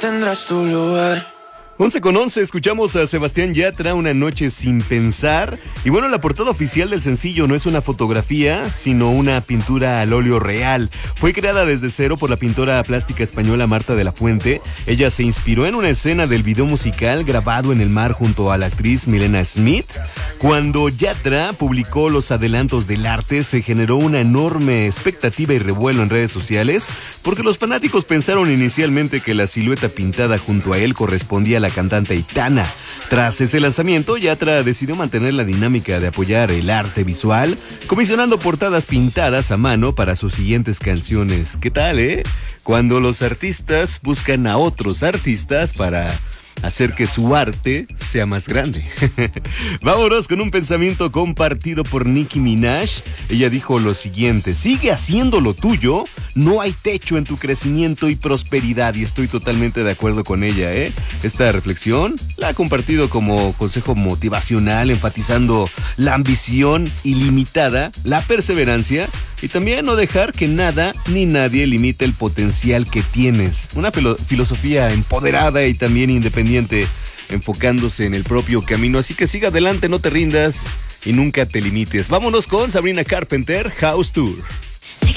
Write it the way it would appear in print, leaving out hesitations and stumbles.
tendrás tu lugar. 11:11, escuchamos a Sebastián Yatra, Una noche sin pensar. Y bueno, la portada oficial del sencillo no es una fotografía, sino una pintura al óleo real. Fue creada desde cero por la pintora plástica española Marta de la Fuente. Ella se inspiró en una escena del video musical grabado en el mar junto a la actriz Milena Smith. Cuando Yatra publicó los adelantos del arte, se generó una enorme expectativa y revuelo en redes sociales, porque los fanáticos pensaron inicialmente que la silueta pintada junto a él correspondía a la cantante Aitana. Tras ese lanzamiento, Yatra decidió mantener la dinámica de apoyar el arte visual, comisionando portadas pintadas a mano para sus siguientes canciones. ¿Qué tal, Cuando los artistas buscan a otros artistas para hacer que su arte sea más grande. Vámonos con un pensamiento compartido por Nicki Minaj. Ella dijo lo siguiente: sigue haciendo lo tuyo, no hay techo en tu crecimiento y prosperidad. Y estoy totalmente de acuerdo con ella, Esta reflexión la ha compartido como consejo motivacional, enfatizando la ambición ilimitada, la perseverancia y también no dejar que nada ni nadie limite el potencial que tienes. Una filosofía empoderada y también independiente, enfocándose en el propio camino. Así que siga adelante, no te rindas y nunca te limites. Vámonos con Sabrina Carpenter, House Tour.